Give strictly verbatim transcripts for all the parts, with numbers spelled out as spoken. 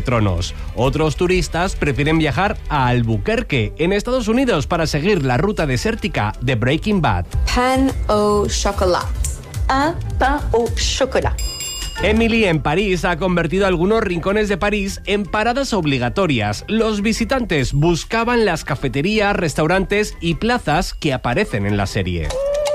Tronos. Otros turistas prefieren viajar a Albuquerque, en Estados Unidos, para seguir la ruta desértica de Breaking Bad. Pain au chocolat. Un pain au chocolat. Emily en París ha convertido algunos rincones de París en paradas obligatorias. Los visitantes buscaban las cafeterías, restaurantes y plazas que aparecen en la serie.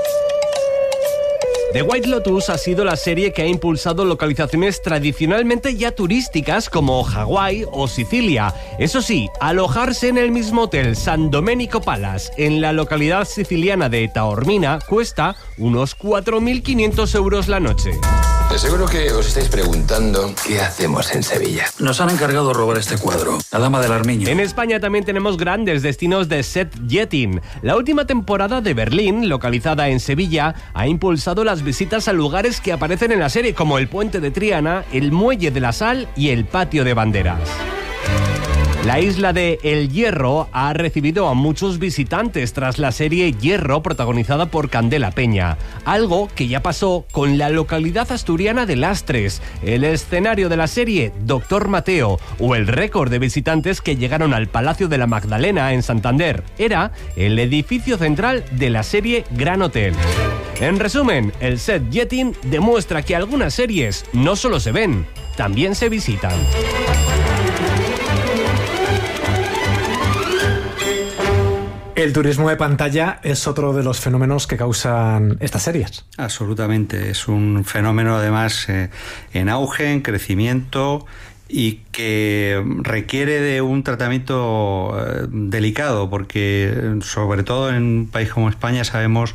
The White Lotus ha sido la serie que ha impulsado localizaciones tradicionalmente ya turísticas como Hawái o Sicilia. Eso sí, alojarse en el mismo hotel San Domenico Palace, en la localidad siciliana de Taormina, cuesta unos cuatro mil quinientos euros la noche. Seguro que os estáis preguntando qué hacemos en Sevilla. Nos han encargado robar este cuadro, La Dama del Armiño. En España también tenemos grandes destinos de set-jetting. La última temporada de Berlín, localizada en Sevilla, ha impulsado las visitas a lugares que aparecen en la serie, como el Puente de Triana, el Muelle de la Sal y el Patio de Banderas. La isla de El Hierro ha recibido a muchos visitantes tras la serie Hierro, protagonizada por Candela Peña. Algo que ya pasó con la localidad asturiana de Lastres, el escenario de la serie Doctor Mateo, o el récord de visitantes que llegaron al Palacio de la Magdalena en Santander. Era el edificio central de la serie Gran Hotel. En resumen, el set jetting demuestra que algunas series no solo se ven, también se visitan. El turismo de pantalla es otro de los fenómenos que causan estas series. Absolutamente, es un fenómeno además eh, en auge, en crecimiento y que requiere de un tratamiento eh, delicado, porque sobre todo en un país como España sabemos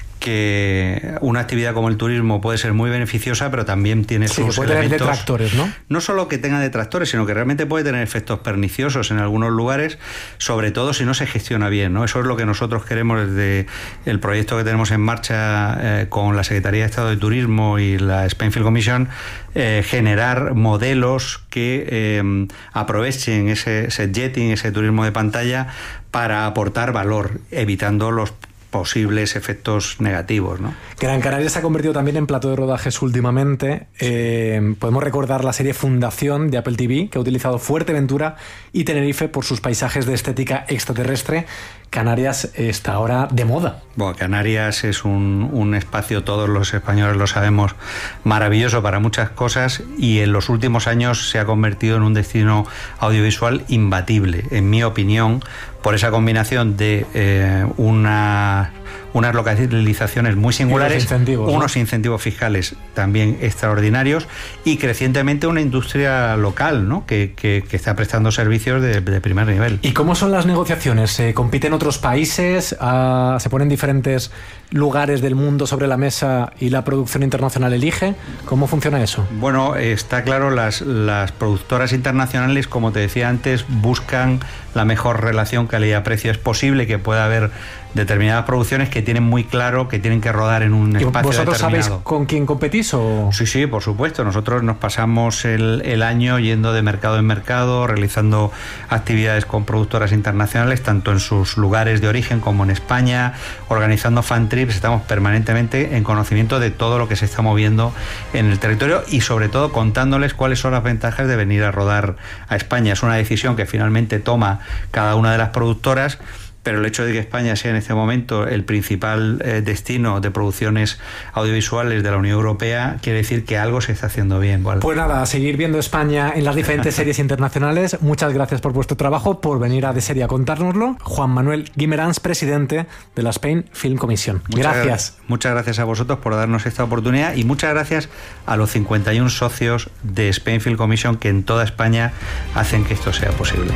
que una actividad como el turismo puede ser muy beneficiosa, pero también tiene sí, sus puede elementos... tener detractores, ¿no? No solo que tenga detractores, sino que realmente puede tener efectos perniciosos en algunos lugares, sobre todo si no se gestiona bien, ¿no? Eso es lo que nosotros queremos desde el proyecto que tenemos en marcha eh, con la Secretaría de Estado de Turismo y la Spainfield Commission, eh, generar modelos que eh, aprovechen ese, ese jetting, ese turismo de pantalla, para aportar valor, evitando los posibles efectos negativos, ¿no? Gran Canaria se ha convertido también en plató de rodajes últimamente. Eh, podemos recordar la serie Fundación de Apple T V, que ha utilizado Fuerteventura y Tenerife por sus paisajes de estética extraterrestre. Canarias está ahora de moda. Bueno, Canarias es un, un espacio, todos los españoles lo sabemos, maravilloso para muchas cosas, y en los últimos años se ha convertido en un destino audiovisual imbatible, en mi opinión, por esa combinación de eh, una, unas localizaciones muy singulares, unos incentivos, unos ¿no? incentivos fiscales también extraordinarios, y crecientemente una industria local, ¿no? que, que, que está prestando servicios de, de primer nivel. ¿Y cómo son las negociaciones? ¿Se compiten otros países? Uh, ¿Se ponen diferentes lugares del mundo sobre la mesa y la producción internacional elige? ¿Cómo funciona eso? Bueno, está claro, las, las productoras internacionales, como te decía antes, buscan la mejor relación calidad-precio. Es posible que pueda haber determinadas producciones que tienen muy claro que tienen que rodar en un espacio determinado. ¿Vosotros sabéis con quién competís? O... Sí, sí, por supuesto. Nosotros nos pasamos el, el año yendo de mercado en mercado, realizando actividades con productoras internacionales, tanto en sus lugares de origen como en España, organizando fan trips. Estamos permanentemente en conocimiento de todo lo que se está moviendo en el territorio y sobre todo contándoles cuáles son las ventajas de venir a rodar a España. Es una decisión que finalmente toma cada una de las productoras, pero el hecho de que España sea en este momento el principal eh, destino de producciones audiovisuales de la Unión Europea quiere decir que algo se está haciendo bien. ¿Vale? Pues nada, a seguir viendo España en las diferentes series internacionales. Muchas gracias por vuestro trabajo, por venir a De Serie a contárnoslo. Juan Manuel Guimerans, presidente de la Spain Film Commission. Muchas gracias. Gra- muchas gracias a vosotros por darnos esta oportunidad, y muchas gracias a los cincuenta y uno socios de Spain Film Commission que en toda España hacen que esto sea posible.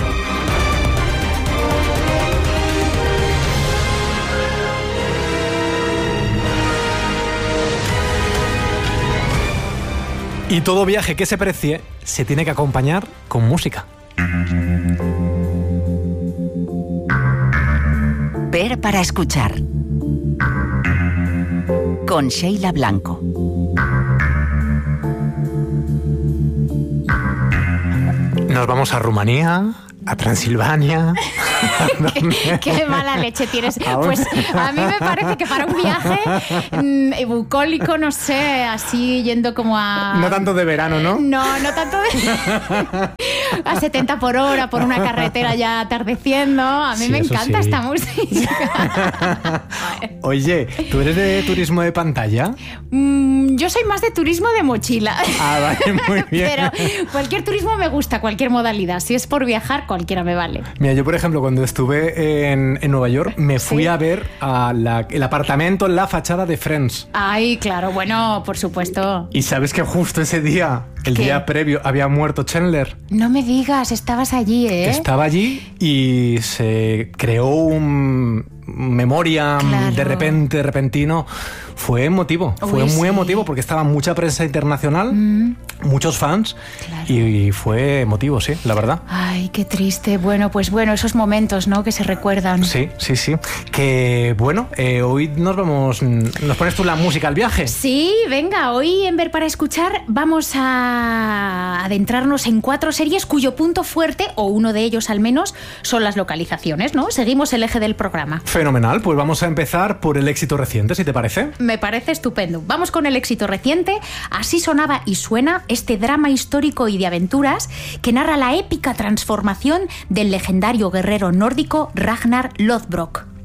Y todo viaje que se precie se tiene que acompañar con música. Ver para escuchar. Con Sheila Blanco. Nos vamos a Rumanía, a Transilvania. qué, qué mala leche tienes. Pues a mí me parece que para un viaje mmm, bucólico, no sé, así yendo como a... No tanto de verano, ¿no? No, no tanto de... a setenta por hora por una carretera ya atardeciendo. A mí sí, me encanta sí. esta música. Oye, ¿tú eres de turismo de pantalla? Mm, yo soy más de turismo de mochila. Ah, vale, muy bien. Pero cualquier turismo me gusta, cualquier modalidad. Si es por viajar, cualquiera me vale. Mira, yo por ejemplo, cuando estuve en, en Nueva York, me fui ¿Sí? a ver a la, el apartamento en la fachada de Friends. Ay, claro, bueno, por supuesto. Y sabes que justo ese día, el ¿Qué? día previo, había muerto Chandler. No me digas, estabas allí, ¿eh? Estaba allí y se creó un memoria Claro. de repente, repentino. Fue emotivo, fue Uy, muy sí. emotivo porque estaba mucha prensa internacional, Mm. muchos fans Claro. y fue emotivo, sí, la verdad. Ay, qué triste. Bueno, pues bueno, esos momentos, ¿no? Que se recuerdan. Sí, sí, sí. Que bueno, eh, hoy nos vamos. ¿Nos pones tú la música al viaje? Sí, venga, hoy en Ver para Escuchar vamos a adentrarnos en cuatro series cuyo punto fuerte, o uno de ellos al menos, son las localizaciones, ¿no? Seguimos el eje del programa. Fenomenal, pues vamos a empezar por el éxito reciente, si te parece. Me parece estupendo. Vamos con el éxito reciente. Así sonaba y suena este drama histórico y de aventuras que narra la épica transformación del legendario guerrero nórdico Ragnar Lothbrok.